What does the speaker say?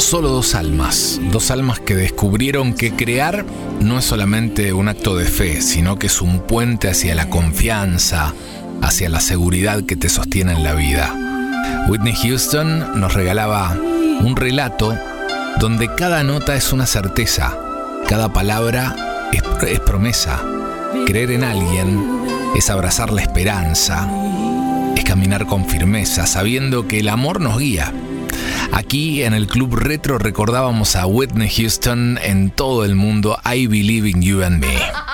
solo dos almas que descubrieron que crear no es solamente un acto de fe, sino que es un puente hacia la confianza, hacia la seguridad que te sostiene en la vida. Whitney Houston nos regalaba un relato donde cada nota es una certeza, cada palabra es promesa. Creer en alguien es abrazar la esperanza, es caminar con firmeza, sabiendo que el amor nos guía. Aquí en el Club Retro recordábamos a Whitney Houston en todo el mundo, I Believe in You and Me.